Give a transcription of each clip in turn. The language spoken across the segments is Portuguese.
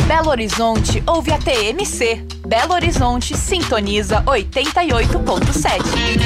Belo Horizonte ouve a TMC. Belo Horizonte sintoniza 88.7.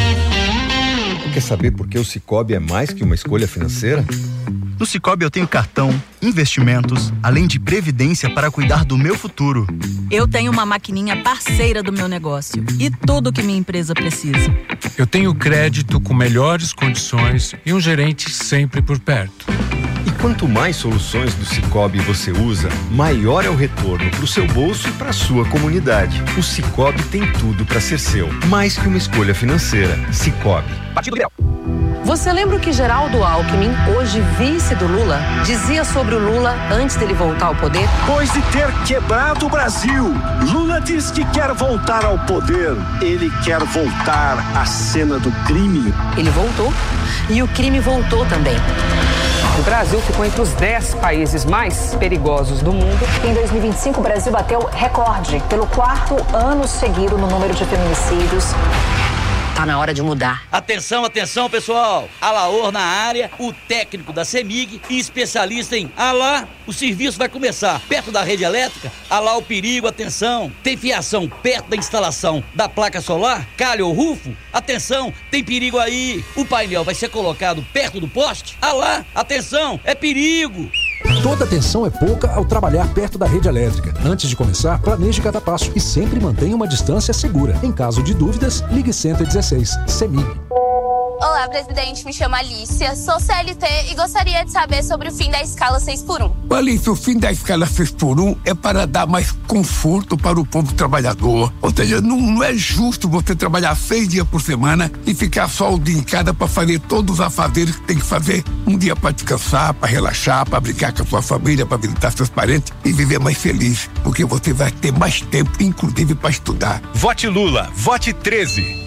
Quer saber por que o Sicoob é mais que uma escolha financeira? No Sicoob eu tenho cartão, investimentos, além de previdência para cuidar do meu futuro. Eu tenho uma maquininha parceira do meu negócio e tudo que minha empresa precisa. Eu tenho crédito com melhores condições e um gerente sempre por perto. E quanto mais soluções do Sicoob você usa, maior é o retorno para o seu bolso e para a sua comunidade. O Sicoob tem tudo para ser seu, mais que uma escolha financeira. Sicoob. Partido Liberal. Você lembra o que Geraldo Alckmin, hoje vice do Lula, dizia sobre o Lula antes dele voltar ao poder? Depois de ter quebrado o Brasil, Lula diz que quer voltar ao poder. Ele quer voltar à cena do crime. Ele voltou e o crime voltou também. O Brasil ficou entre os 10 países mais perigosos do mundo. Em 2025, o Brasil bateu recorde pelo 4º ano seguido no número de feminicídios. Tá na hora de mudar. Atenção, atenção, pessoal. Alaor na área, o técnico da CEMIG e especialista em Alá. O serviço vai começar perto da rede elétrica. Alá o perigo, atenção. Tem fiação perto da instalação da placa solar? Calha ou rufo? Atenção, tem perigo aí. O painel vai ser colocado perto do poste? Alá, atenção, é perigo. Toda atenção é pouca ao trabalhar perto da rede elétrica. Antes de começar, planeje cada passo e sempre mantenha uma distância segura. Em caso de dúvidas, ligue 116. CEMIG. Olá, presidente. Me chamo Alicia, sou CLT e gostaria de saber sobre o fim da escala 6x1. Alicia, o fim da escala 6x1 é para dar mais conforto para o povo trabalhador. Ou seja, não é justo você trabalhar 6 dias por semana e ficar só o dia em casa para fazer todos os afazeres que tem que fazer. Um dia para descansar, para relaxar, para brincar com a sua família, para visitar seus parentes e viver mais feliz. Porque você vai ter mais tempo, inclusive para estudar. Vote Lula, vote 13.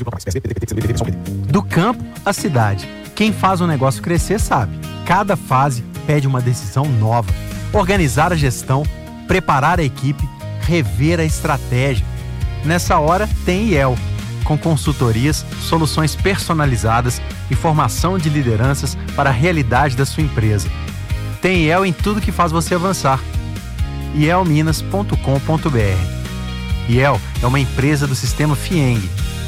Do campo à cidade, quem faz um negócio crescer sabe. Cada fase pede uma decisão nova. Organizar a gestão, preparar a equipe, rever a estratégia. Nessa hora tem IEL, com consultorias, soluções personalizadas e formação de lideranças para a realidade da sua empresa. Tem IEL em tudo que faz você avançar. ielminas.com.br. IEL é uma empresa do sistema FIENG.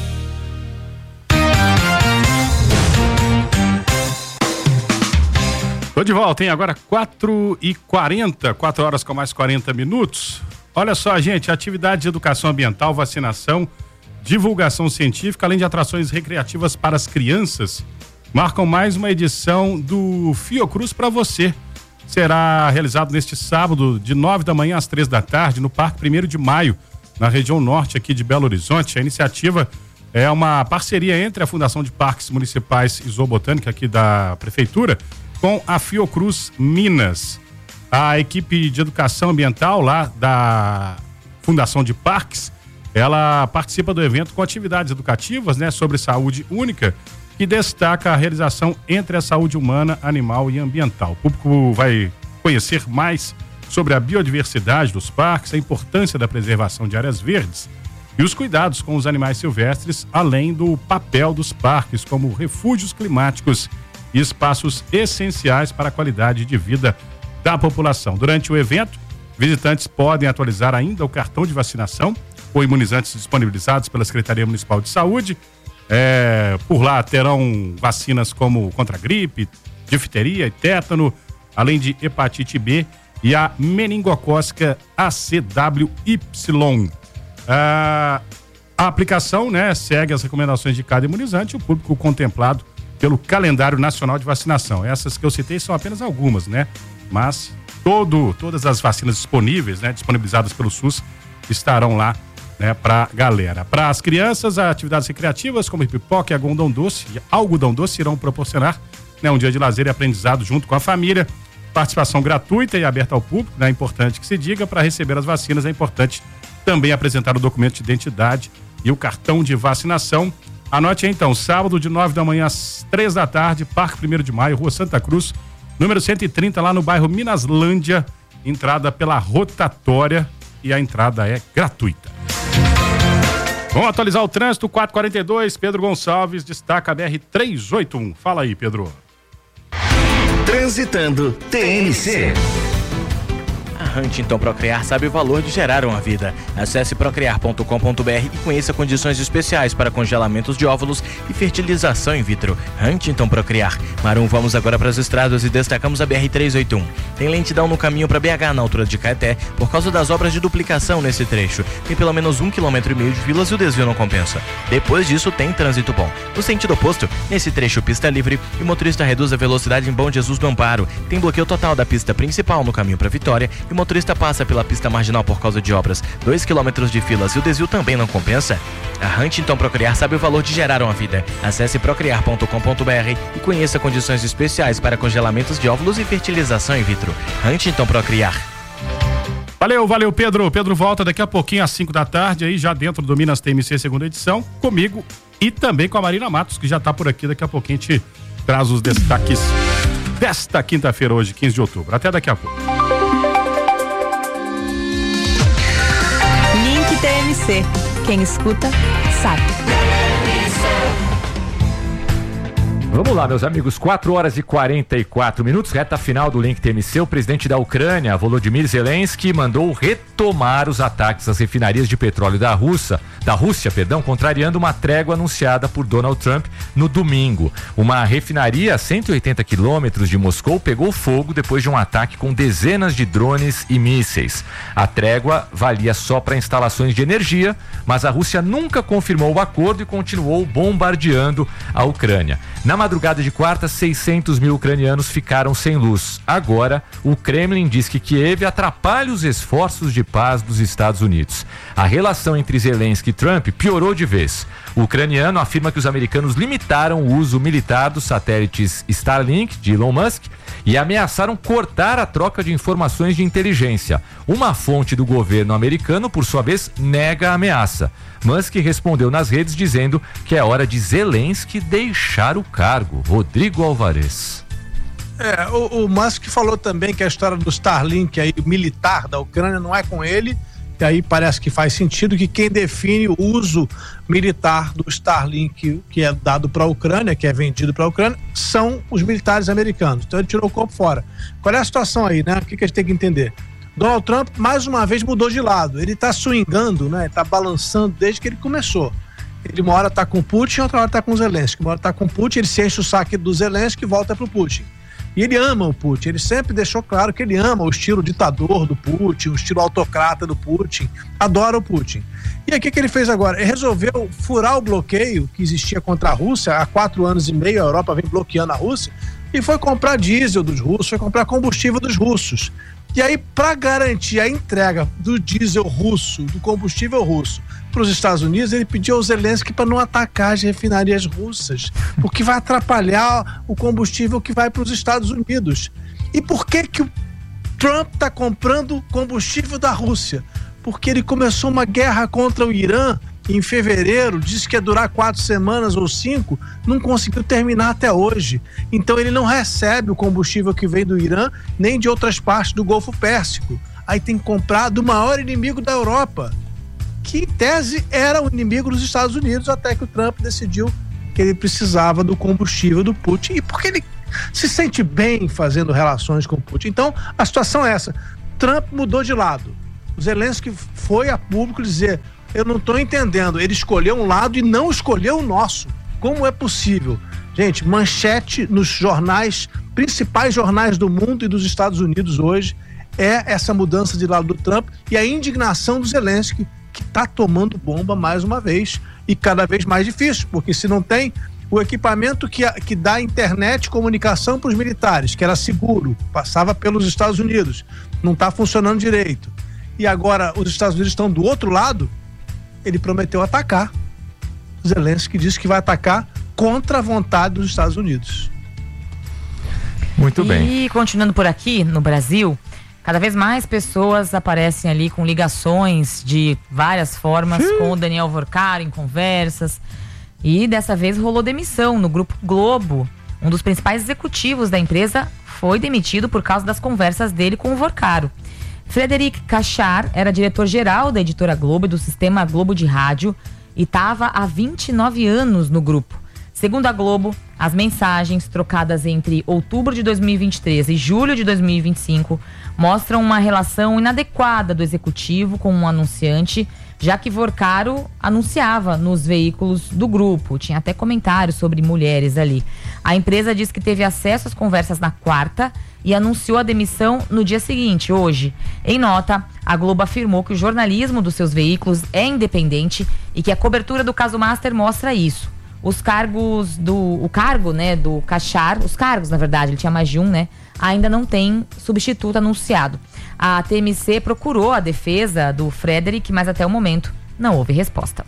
Tô de volta, hein? Agora 4h40, 4 horas com mais 40 minutos. Olha só, gente, atividade de educação ambiental, vacinação, divulgação científica, além de atrações recreativas para as crianças, marcam mais uma edição do Fiocruz para você. Será realizado neste sábado, de 9 da manhã às 3 da tarde, no Parque 1º de Maio, na região norte aqui de Belo Horizonte. A iniciativa é uma parceria entre a Fundação de Parques Municipais e Zoobotânica aqui da Prefeitura com a Fiocruz Minas. A equipe de educação ambiental lá da Fundação de Parques, ela participa do evento com atividades educativas, né, sobre saúde única, que destaca a realização entre a saúde humana, animal e ambiental. O público vai conhecer mais sobre a biodiversidade dos parques, a importância da preservação de áreas verdes e os cuidados com os animais silvestres, além do papel dos parques como refúgios climáticos e espaços essenciais para a qualidade de vida da população. Durante o evento, visitantes podem atualizar ainda o cartão de vacinação ou imunizantes disponibilizados pela Secretaria Municipal de Saúde. Por lá terão vacinas como contra a gripe, difteria e tétano, além de hepatite B e a meningocócica ACWY. A aplicação, né, segue as recomendações de cada imunizante, o público contemplado pelo calendário nacional de vacinação. Essas que eu citei são apenas algumas, né? Mas todas as vacinas disponíveis, né, disponibilizadas pelo SUS, estarão lá, né, pra galera. Para as crianças, atividades recreativas como pipoca e algodão doce irão proporcionar, né, um dia de lazer e aprendizado junto com a família. Participação gratuita e aberta ao público, né? É importante que se diga. Para receber as vacinas é importante também apresentar o documento de identidade e o cartão de vacinação. Anote aí, então, sábado de 9 da manhã às 3 da tarde, Parque 1º de Maio, Rua Santa Cruz, número 130, lá no bairro Minaslândia, entrada pela rotatória e a entrada é gratuita. Vamos atualizar o trânsito, 4h42, Pedro Gonçalves destaca a BR-381. Fala aí, Pedro. Transitando TNC. Huntington Procriar sabe o valor de gerar uma vida. Acesse procriar.com.br e conheça condições especiais para congelamentos de óvulos e fertilização in vitro. Huntington Procriar. Marum, vamos agora para as estradas e destacamos a BR-381. Tem lentidão no caminho para BH, na altura de Caeté, por causa das obras de duplicação nesse trecho. Tem pelo menos 1,5 km de filas e o desvio não compensa. Depois disso, tem trânsito bom. No sentido oposto, nesse trecho pista livre, e o motorista reduz a velocidade em Bom Jesus do Amparo. Tem bloqueio total da pista principal no caminho para Vitória e o motorista passa pela pista marginal por causa de obras. 2 km de filas e o desvio também não compensa. A Huntington Procriar sabe o valor de gerar uma vida. Acesse procriar.com.br e conheça condições especiais para congelamentos de óvulos e fertilização in vitro. Huntington Procriar. Valeu, Pedro. Pedro volta daqui a pouquinho às 5 da tarde, aí já dentro do Minas TMC segunda edição, comigo e também com a Marina Matos, que já tá por aqui. Daqui a pouquinho a gente traz os destaques desta quinta-feira, hoje, 15 de outubro. Até daqui a pouco. Link TMC. Quem escuta, sabe. Vamos lá, meus amigos, 4 horas e 44 minutos, reta final do Link TMC. O presidente da Ucrânia, Volodymyr Zelensky, mandou retomar os ataques às refinarias de petróleo da Rússia, contrariando uma trégua anunciada por Donald Trump no domingo. Uma refinaria a 180 quilômetros de Moscou pegou fogo depois de um ataque com dezenas de drones e mísseis. A trégua valia só para instalações de energia, mas a Rússia nunca confirmou o acordo e continuou bombardeando a Ucrânia. Na madrugada de quarta, 600 mil ucranianos ficaram sem luz. Agora, o Kremlin diz que Kiev atrapalha os esforços de paz dos Estados Unidos. A relação entre Zelensky e Trump piorou de vez. O ucraniano afirma que os americanos limitaram o uso militar dos satélites Starlink de Elon Musk e ameaçaram cortar a troca de informações de inteligência. Uma fonte do governo americano, por sua vez, nega a ameaça. Musk respondeu nas redes dizendo que é hora de Zelensky deixar o cargo. Rodrigo Alvarez. O Musk falou também que a história do Starlink aí, militar da Ucrânia não é com ele, e aí parece que faz sentido que quem define o uso militar do Starlink que é dado para a Ucrânia, que é vendido para a Ucrânia, são os militares americanos. Então ele tirou o corpo fora. Qual é a situação aí, né? O que a gente tem que entender? Donald Trump, mais uma vez, mudou de lado. Ele tá swingando, né? Ele tá balançando desde que ele começou. Ele uma hora tá com o Putin, outra hora tá com o Zelensky. Uma hora tá com o Putin, ele se enche o saco do Zelensky e volta pro Putin. E ele ama o Putin, ele sempre deixou claro que ele ama o estilo ditador do Putin, o estilo autocrata do Putin, adora o Putin. E aí o que ele fez agora? Ele resolveu furar o bloqueio que existia contra a Rússia. Há 4 anos e meio a Europa vem bloqueando a Rússia e foi comprar diesel dos russos, foi comprar combustível dos russos. E aí, para garantir a entrega do diesel russo, do combustível russo, para os Estados Unidos, ele pediu ao Zelensky para não atacar as refinarias russas, porque vai atrapalhar o combustível que vai para os Estados Unidos. E por que o Trump está comprando combustível da Rússia? Porque ele começou uma guerra contra o Irã em fevereiro, disse que ia durar 4 semanas ou 5, não conseguiu terminar até hoje. Então ele não recebe o combustível que vem do Irã, nem de outras partes do Golfo Pérsico. Aí tem que comprar do maior inimigo da Europa, que em tese era o inimigo dos Estados Unidos, até que o Trump decidiu que ele precisava do combustível do Putin, e porque ele se sente bem fazendo relações com o Putin. Então a situação é essa: Trump mudou de lado. O Zelensky foi a público dizer: eu não estou entendendo, ele escolheu um lado e não escolheu o nosso. Como é possível? Gente, manchete nos jornais, principais jornais do mundo e dos Estados Unidos hoje, é essa mudança de lado do Trump e a indignação do Zelensky, que está tomando bomba mais uma vez e cada vez mais difícil, porque se não tem o equipamento que dá internet e comunicação para os militares, que era seguro, passava pelos Estados Unidos, não está funcionando direito. E agora os Estados Unidos estão do outro lado, ele prometeu atacar. Zelensky disse que vai atacar contra a vontade dos Estados Unidos. Muito bem. E continuando por aqui, no Brasil, cada vez mais pessoas aparecem ali com ligações de várias formas com o Daniel Vorcaro em conversas. E dessa vez rolou demissão no Grupo Globo. Um dos principais executivos da empresa foi demitido por causa das conversas dele com o Vorcaro. Frederic Cachar era diretor-geral da Editora Globo e do Sistema Globo de Rádio e estava há 29 anos no grupo. Segundo a Globo, as mensagens trocadas entre outubro de 2023 e julho de 2025 mostram uma relação inadequada do executivo com um anunciante, já que Vorcaro anunciava nos veículos do grupo. Tinha até comentários sobre mulheres ali. A empresa diz que teve acesso às conversas na quarta e anunciou a demissão no dia seguinte, hoje. Em nota, a Globo afirmou que o jornalismo dos seus veículos é independente e que a cobertura do caso Master mostra isso. Os cargos do Cachar, os cargos, na verdade, ele tinha mais de um, né? Ainda não tem substituto anunciado. A TMC procurou a defesa do Frederic, mas até o momento não houve resposta.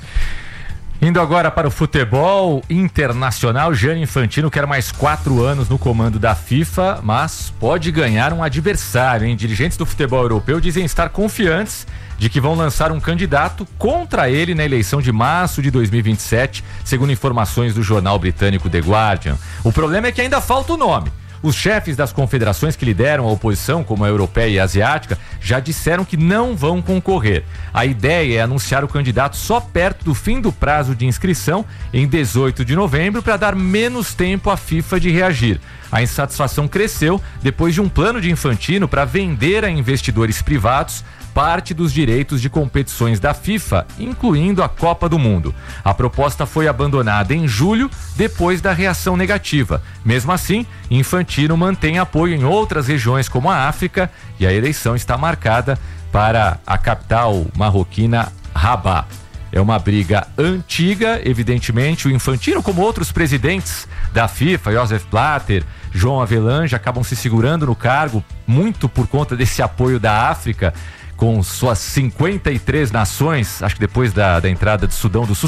Indo agora para o futebol internacional, Gianni Infantino quer mais 4 anos no comando da FIFA, mas pode ganhar um adversário, hein? Dirigentes do futebol europeu dizem estar confiantes de que vão lançar um candidato contra ele na eleição de março de 2027, segundo informações do jornal britânico The Guardian. O problema é que ainda falta o nome. Os chefes das confederações que lideram a oposição, como a europeia e a asiática, já disseram que não vão concorrer. A ideia é anunciar o candidato só perto do fim do prazo de inscrição, em 18 de novembro, para dar menos tempo à FIFA de reagir. A insatisfação cresceu depois de um plano de Infantino para vender a investidores privados parte dos direitos de competições da FIFA, incluindo a Copa do Mundo. A proposta foi abandonada em julho, depois da reação negativa. Mesmo assim, Infantino mantém apoio em outras regiões como a África e a eleição está marcada para a capital marroquina, Rabat. É uma briga antiga, evidentemente. O Infantino, como outros presidentes da FIFA, Joseph Blatter, João Avelange, acabam se segurando no cargo muito por conta desse apoio da África, com suas 53 nações, acho que depois da entrada do Sudão do Sul,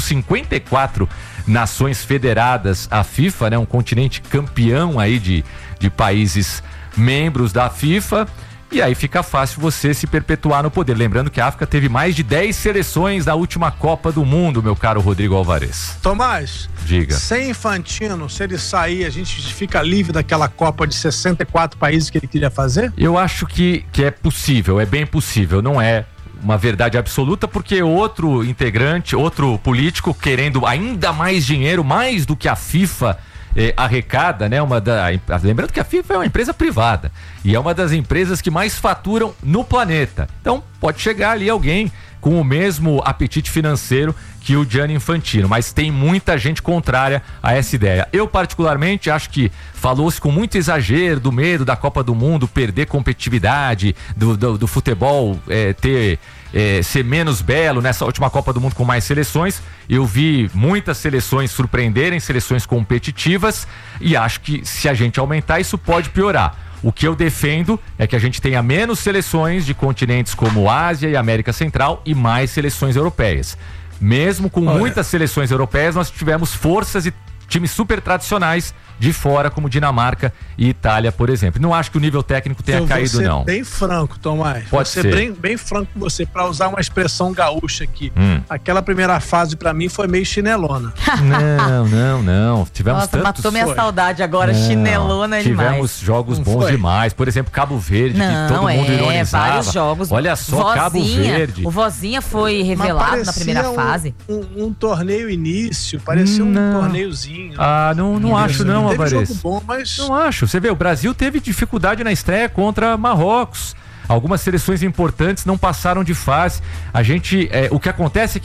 54 nações federadas à FIFA, né? Um continente campeão aí de países membros da FIFA. E aí fica fácil você se perpetuar no poder. Lembrando que a África teve mais de 10 seleções na última Copa do Mundo, meu caro Rodrigo Alvarez. Tomás, diga. Sem Infantino, se ele sair, a gente fica livre daquela Copa de 64 países que ele queria fazer? Eu acho que é possível, é bem possível. Não é uma verdade absoluta, porque outro integrante, outro político querendo ainda mais dinheiro, mais do que a FIFA arrecada, né? Lembrando que a FIFA é uma empresa privada e é uma das empresas que mais faturam no planeta. Então pode chegar ali alguém com o mesmo apetite financeiro que o Gianni Infantino, mas tem muita gente contrária a essa ideia. Eu particularmente acho que falou-se com muito exagero do medo da Copa do Mundo perder competitividade, do futebol ser menos belo nessa última Copa do Mundo com mais seleções. Eu vi muitas seleções surpreenderem, seleções competitivas, e acho que se a gente aumentar isso pode piorar. O que eu defendo é que a gente tenha menos seleções de continentes como Ásia e América Central e mais seleções europeias. Mesmo com muitas seleções europeias, nós tivemos forças e times super tradicionais de fora, como Dinamarca e Itália, por exemplo. Não acho que o nível técnico tenha caído, não. Bem franco, Tomás. Pode ser. Bem franco com você, para usar uma expressão gaúcha aqui. Aquela primeira fase, para mim, foi meio chinelona. Não. Tivemos Nossa, matou minha saudade agora, chinelona demais. Tivemos jogos bons demais. Por exemplo, Cabo Verde, que todo mundo ironizava. Vários jogos. Olha só, Vozinha, Cabo Verde. O Vozinha foi revelado na primeira fase. Um torneio parecia um torneiozinho. Não acho não, Alvarez. Jogo bom, mas... Não acho. Você vê, o Brasil teve dificuldade na estreia contra Marrocos. Algumas seleções importantes não passaram de fase. O que acontece é que